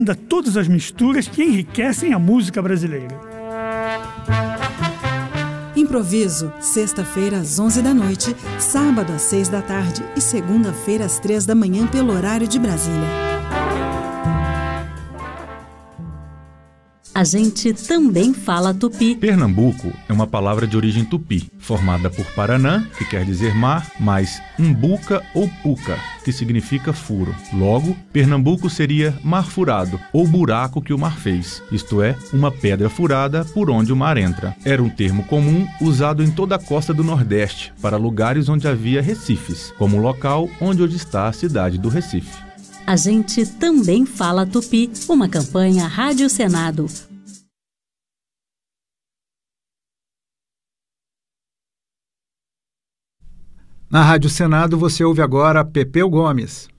Todas as misturas que enriquecem a música brasileira. Improviso, sexta-feira às 11 da noite, sábado às 6 da tarde e segunda-feira às 3 da manhã pelo horário de Brasília. A gente também fala tupi. Pernambuco é uma palavra de origem tupi, formada por Paranã, que quer dizer mar, mais umbuca ou puca, que significa furo. Logo, Pernambuco seria mar furado, ou buraco que o mar fez, isto é, uma pedra furada por onde o mar entra. Era um termo comum usado em toda a costa do Nordeste, para lugares onde havia recifes, como o local onde hoje está a cidade do Recife. A gente também fala tupi, uma campanha Rádio Senado. Na Rádio Senado você ouve agora Pepeu Gomes.